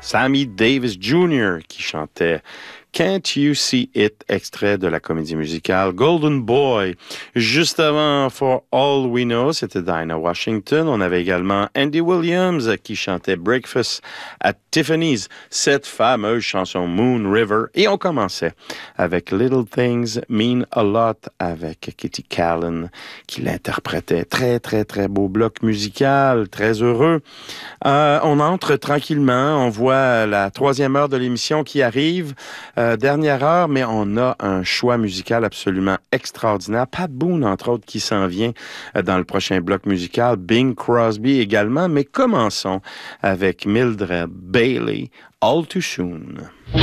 Sammy Davis Jr. qui chantait Can't You See It, extrait de la comédie musicale Golden Boy. Juste avant For All We Know, c'était Dinah Washington. On avait également Andy Williams qui chantait Breakfast at Tiffany's, cette fameuse chanson Moon River. Et on commençait avec Little Things Mean a Lot avec Kitty Callan qui l'interprétait. Très, très, très beau bloc musical, très heureux. On entre tranquillement, on voit la troisième heure de l'émission qui arrive. Dernière heure, mais on a un choix musical absolument extraordinaire. Pat Boone, entre autres, qui s'en vient dans le prochain bloc musical. Bing Crosby également. Mais commençons avec Mildred Bailey, All Too Soon.